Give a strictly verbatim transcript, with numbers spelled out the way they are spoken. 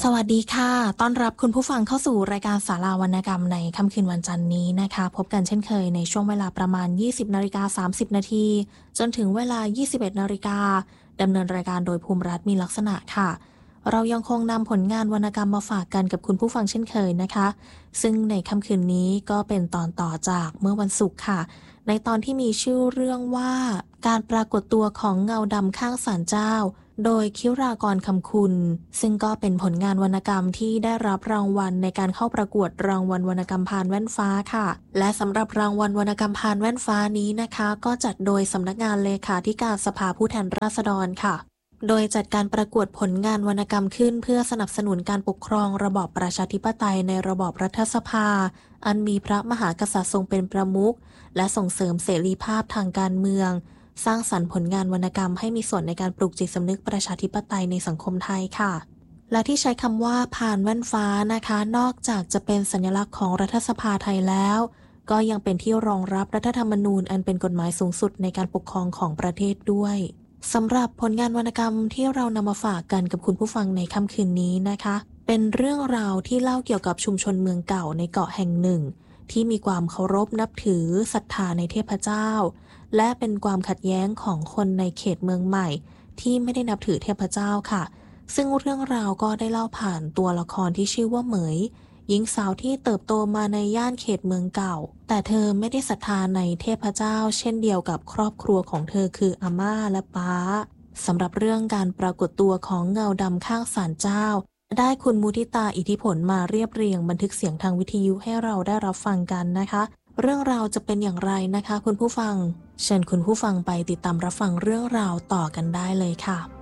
สวัสดีค่ะต้อนรับคุณผู้ฟังเข้าสู่รายการศาลาวรรณกรรมในค่ำคืนวันจันทร์นี้นะคะพบกันเช่นเคยในช่วงเวลาประมาณ ยี่สิบนาฬิกาสามสิบนาทีจนถึงเวลา ยี่สิบเอ็ดนาฬิกาดำเนินรายการโดยภูมิรัฐมีลักษณะค่ะเรายังคงนำผลงานวรรณกรรมมาฝากกันกับคุณผู้ฟังเช่นเคยนะคะซึ่งในค่ำคืนนี้ก็เป็นตอนต่อจากเมื่อวันศุกร์ค่ะในตอนที่มีชื่อเรื่องว่าการปรากฏตัวของเงาดำข้างศาลเจ้าโดยคิรากรคำคุณซึ่งก็เป็นผลงานวรรณกรรมที่ได้รับรางวัลในการเข้าประกวดรางวัลวรรณกรรมพานแว่นฟ้าค่ะและสำหรับรางวัลวรรณกรรมพานแว่นฟ้านี้นะคะก็จัดโดยสำนักงานเลขาธิการสภาผู้แทนราษฎรค่ะโดยจัดการประกวดผลงานวรรณกรรมขึ้นเพื่อสนับสนุนการปกครองระบอบประชาธิปไตยในระบอบรัฐสภาอันมีพระมหากษัตริย์ทรงเป็นประมุขและส่งเสริมเสรีภาพทางการเมืองสร้างสรรค์ผลงานวรรณกรรมให้มีส่วนในการปลูกจิตสำนึกประชาธิปไตยในสังคมไทยค่ะและที่ใช้คำว่าผ่านแว่นฟ้านะคะนอกจากจะเป็นสัญลักษณ์ของรัฐสภาไทยแล้วก็ยังเป็นที่รองรับรัฐธรรมนูญอันเป็นกฎหมายสูงสุดในการปกครองของประเทศด้วยสำหรับผลงานวรรณกรรมที่เรานำมาฝากกันกับคุณผู้ฟังในค่ำคืนนี้นะคะเป็นเรื่องราวที่เล่าเกี่ยวกับชุมชนเมืองเก่าในเกาะแห่งหนึ่งที่มีความเคารพนับถือศรัทธาในเทพเจ้าและเป็นความขัดแย้งของคนในเขตเมืองใหม่ที่ไม่ได้นับถือเทพเจ้าค่ะซึ่งเรื่องราวก็ได้เล่าผ่านตัวละครที่ชื่อว่าเหมยหญิงสาวที่เติบโตมาในย่านเขตเมืองเก่าแต่เธอไม่ได้ศรัทธาในเทพเจ้าเช่นเดียวกับครอบครัวของเธอคืออาม่าและป้าสำหรับเรื่องการปรากฏตัวของเงาดำข้างศาลเจ้าได้คุณมุทิตาอิทธิผลมาเรียบเรียงบันทึกเสียงทางวิทยุให้เราได้รับฟังกันนะคะเรื่องราวจะเป็นอย่างไรนะคะคุณผู้ฟังเชิญคุณผู้ฟังไปติดตามรับฟังเรื่องราวต่อกันได้เลยค่ะ